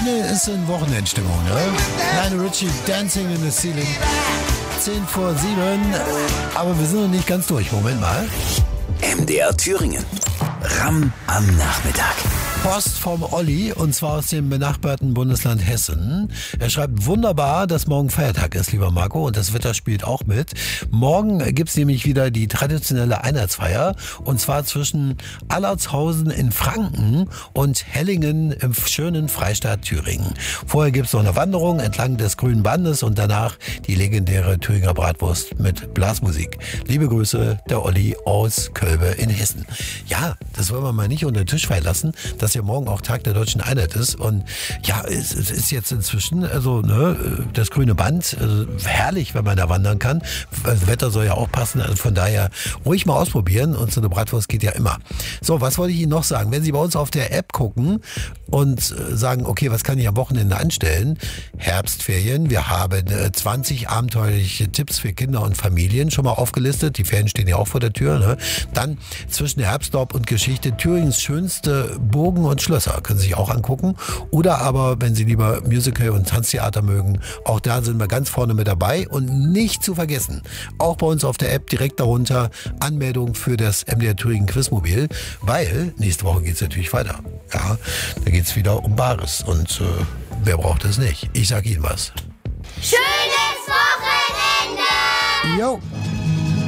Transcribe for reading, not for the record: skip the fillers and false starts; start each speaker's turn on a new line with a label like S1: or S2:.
S1: finde, ist in Wochenendstimmung, ne? Lionel Richie, Dancing in the Ceiling. 10 vor 7. Aber wir sind noch nicht ganz durch. Moment mal.
S2: MDR Thüringen. Ram am Nachmittag.
S1: Post vom Olli, und zwar aus dem benachbarten Bundesland Hessen. Er schreibt: Wunderbar, dass morgen Feiertag ist, lieber Marco, und das Wetter spielt auch mit. Morgen gibt's nämlich wieder die traditionelle Einheitsfeier, und zwar zwischen Allertshausen in Franken und Hellingen im schönen Freistaat Thüringen. Vorher gibt's noch eine Wanderung entlang des Grünen Bandes und danach die legendäre Thüringer Bratwurst mit Blasmusik. Liebe Grüße, der Olli aus Kölbe in Hessen. Ja, das wollen wir mal nicht unter den Tisch fallen lassen, dass ja morgen auch Tag der Deutschen Einheit ist. Und ja, es ist jetzt inzwischen, also das grüne Band, herrlich, wenn man da wandern kann. Das Wetter soll ja auch passen, also von daher ruhig mal ausprobieren, und so eine Bratwurst geht ja immer. So, was wollte ich Ihnen noch sagen? Wenn Sie bei uns auf der App gucken und sagen, okay, was kann ich am Wochenende anstellen? Herbstferien, wir haben 20 abenteuerliche Tipps für Kinder und Familien schon mal aufgelistet. Die Ferien stehen ja auch vor der Tür. Ne? Dann zwischen Herbstlaub und Geschichte Thürings schönste Burgen und Schlösser, können Sie sich auch angucken. Oder aber, wenn Sie lieber Musical und Tanztheater mögen, auch da sind wir ganz vorne mit dabei. Und nicht zu vergessen, auch bei uns auf der App direkt darunter Anmeldung für das MDR Thüringen Quizmobil, weil nächste Woche geht es natürlich weiter. Ja, da geht es wieder um Bares, und wer braucht es nicht? Ich sag Ihnen was.
S3: Schönes Wochenende!
S1: Jo.